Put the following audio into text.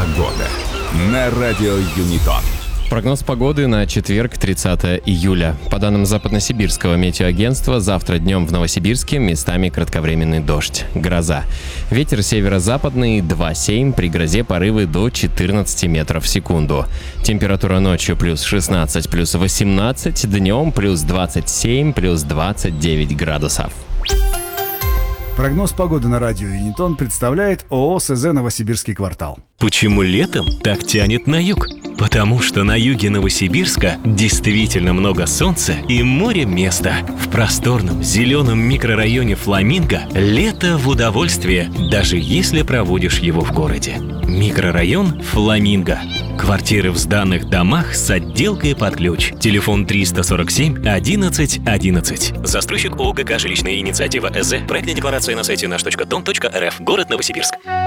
Погода на радио Юнитон. Прогноз погоды на четверг, 30 июля. По данным Западносибирского метеоагентства, завтра днем в Новосибирске местами кратковременный дождь, гроза. Ветер северо-западный 2,7, при грозе порывы до 14 метров в секунду. Температура ночью плюс 16, плюс 18, днем плюс 27, плюс 29 градусов. Прогноз погоды на радио Юнитон представляет ООО СЗ «Новосибирский квартал». Почему летом так тянет на юг? Потому что на юге Новосибирска действительно много солнца и море места. В просторном зеленом микрорайоне Фламинго лето в удовольствие, даже если проводишь его в городе. Микрорайон Фламинго. Квартиры в сданных домах с отделкой под ключ. Телефон 347 11 11. Застройщик ООО ГК «Жилищная инициатива СЗ». Проектная декларация на сайте наш.дом.рф. Город Новосибирск.